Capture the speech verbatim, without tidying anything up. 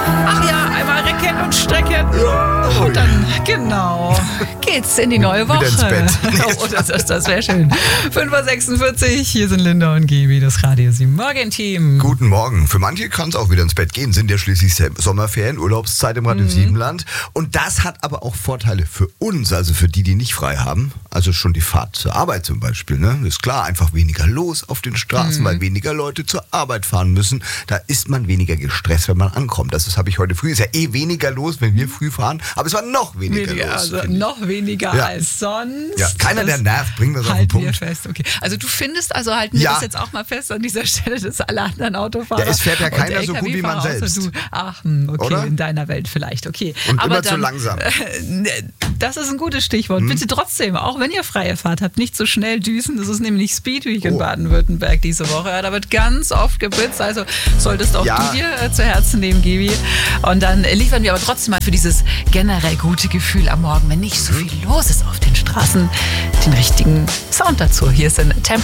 Ach ja, einmal recken und strecken. Ja. Und dann, genau, geht's in die neue Woche. Wieder ins Bett. Oh, das das, das wäre schön. fünf Uhr sechsundvierzig, hier sind Linda und Gibi, das Radio sieben Morgen-Team. Guten Morgen. Für manche kann es auch wieder ins Bett gehen. Sind ja schließlich Sommerferien, Urlaubszeit im Radio Mhm. Siebenland. Und das hat aber auch Vorteile für uns, also für die, die nicht frei haben. Also schon die Fahrt zur Arbeit zum Beispiel. Ne? Ist klar, einfach weniger los auf den Straßen, Mhm. weil weniger Leute zur Arbeit fahren müssen. Da ist man weniger gestresst, wenn man ankommt. Das ist, habe ich heute früh. Ist ja eh weniger los, wenn wir früh fahren. Aber es war noch weniger, Weniger, los. also finde ich. noch weniger Ja. als sonst. Ja, keiner, der Das nervt, bringen wir es auf den halten wir Punkt. fest, okay. Also du findest, also halten wir Ja. das jetzt auch mal fest an dieser Stelle, dass alle anderen Autofahrer Ja, es fährt ja und keiner so gut wie man L K W-Fahrer außer selbst. Du. Ach, hm, okay, Oder? in deiner Welt vielleicht, okay. Und Aber immer zu dann, langsam. Äh, das ist ein gutes Stichwort. Hm? Bitte trotzdem, auch wenn ihr freie Fahrt habt, nicht so schnell düsen. Das ist nämlich Speed Week in Oh. Baden-Württemberg diese Woche. Ja, da wird ganz oft geblitzt, also solltest auch Ja. du dir äh, zu Herzen nehmen, Gibi. Und dann äh, liefern wir aber trotzdem mal für dieses generell gute Gefühl am Morgen, wenn nicht so viel los ist auf den Straßen, den richtigen Sound dazu. Hier ist ein Tempo